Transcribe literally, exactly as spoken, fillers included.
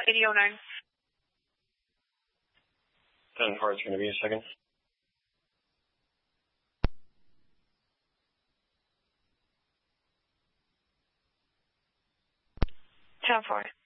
eighty oh nine. ten four, it's going to be a second. ten four.